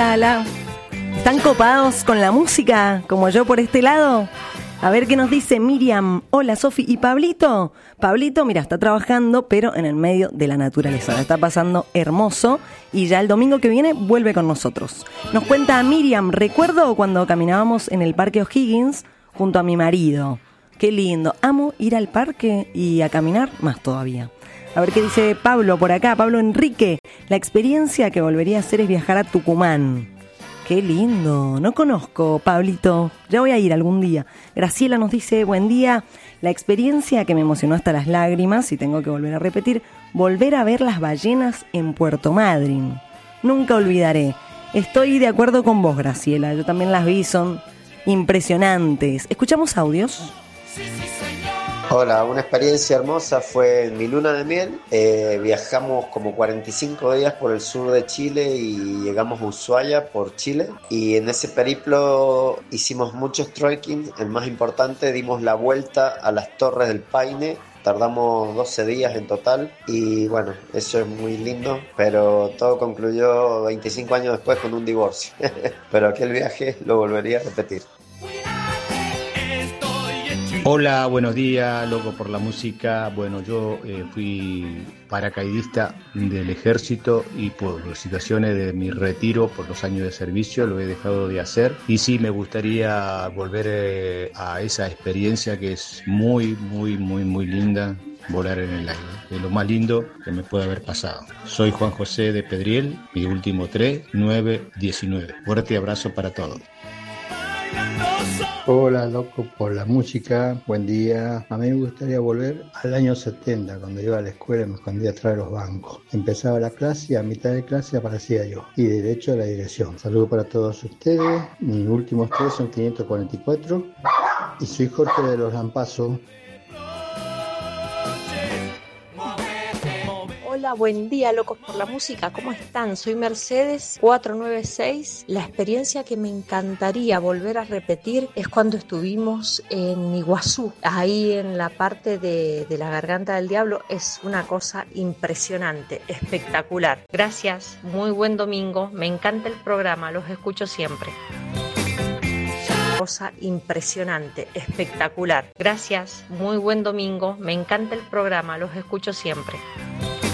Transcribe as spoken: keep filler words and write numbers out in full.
Hola, hola. ¿Están copados con la música como yo por este lado? A ver qué nos dice Miriam. Hola, Sofi. ¿Y Pablito? Pablito, mira, está trabajando, pero en el medio de la naturaleza. La está pasando hermoso y ya el domingo que viene vuelve con nosotros. Nos cuenta Miriam, recuerdo cuando caminábamos en el Parque O'Higgins junto a mi marido. Qué lindo. Amo ir al parque y a caminar más todavía. A ver qué dice Pablo por acá. Pablo Enrique. La experiencia que volvería a hacer es viajar a Tucumán. Qué lindo, no conozco, Pablito, ya voy a ir algún día. Graciela nos dice, buen día, la experiencia que me emocionó hasta las lágrimas, y tengo que volver a repetir, volver a ver las ballenas en Puerto Madryn. Nunca olvidaré, estoy de acuerdo con vos, Graciela, yo también las vi, son impresionantes. ¿Escuchamos audios? Hola, una experiencia hermosa fue en mi luna de miel. Eh, viajamos como cuarenta y cinco días por el sur de Chile y llegamos a Ushuaia por Chile. Y en ese periplo hicimos muchos trekking. El más importante, dimos la vuelta a las Torres del Paine. Tardamos doce días en total y bueno, eso es muy lindo, pero todo concluyó veinticinco años después con un divorcio. Pero aquel viaje lo volvería a repetir. Hola, buenos días, loco por la música. Bueno, yo eh, fui paracaidista del ejército y por situaciones de mi retiro, por los años de servicio, lo he dejado de hacer. Y sí, me gustaría volver eh, a esa experiencia que es muy, muy, muy, muy linda, volar en el aire. Es lo más lindo que me puede haber pasado. Soy Juan José de Pedriel, mi último tres, nueve, diecinueve. Fuerte abrazo para todos. Hola, loco por la música, buen día. A mí me gustaría volver al año setenta, cuando iba a la escuela y me escondía atrás de los bancos. Empezaba la clase y a mitad de clase aparecía yo. Y derecho a la dirección. Saludos para todos ustedes. Mis últimos tres son quinientos cuarenta y cuatro. Y soy Jorge de los Lampazos. Hola, buen día, locos por la música, ¿cómo están? Soy Mercedes cuatrocientos noventa y seis. La experiencia que me encantaría volver a repetir es cuando estuvimos en Iguazú, ahí en la parte de, de la Garganta del Diablo. Es una cosa impresionante, espectacular. Gracias, muy buen domingo, me encanta el programa, los escucho siempre. Cosa impresionante, espectacular. Gracias, muy buen domingo, me encanta el programa, los escucho siempre.